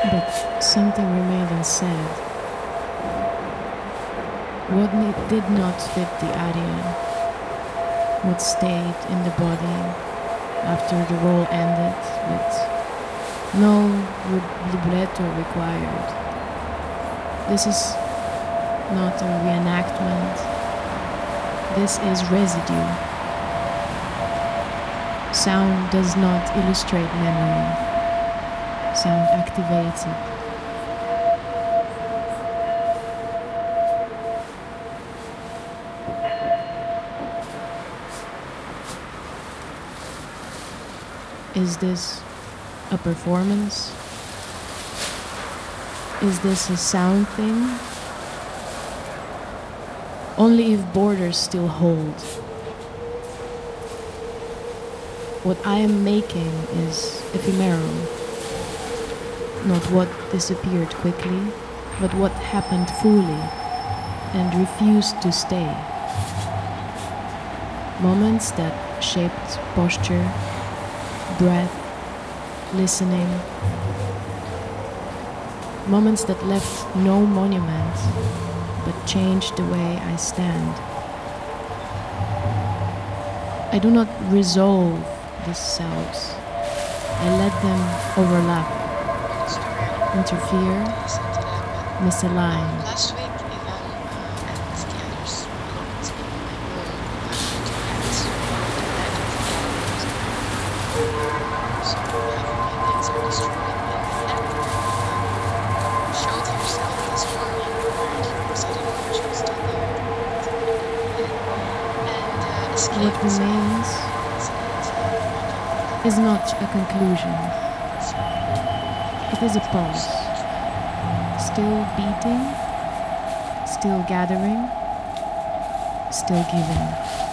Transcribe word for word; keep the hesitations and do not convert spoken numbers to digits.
But something remained unsaid. What ne- did not fit the idea, what stayed in the body after the role ended with no libretto required. This is not a reenactment. This is residue. Sound does not illustrate memory. Sound activates it. Is this a performance? Is this a sound thing? Only if borders still hold. What I am making is ephemeral. Not what disappeared quickly, but what happened fully and refused to stay. Moments that shaped posture, breath, listening. Moments that left no monument, but changed the way I stand. I do not resolve these selves. I let them overlap, interfere, misalign. Last week, Ivan uh, and the others locked in my room uh, to act to read so half of my things are destroyed, and Ed um, showed himself this morning where he was, I don't know if he was still there, and uh, escaped. What remains is not a conclusion. It is a pulse, still beating, still gathering, still giving.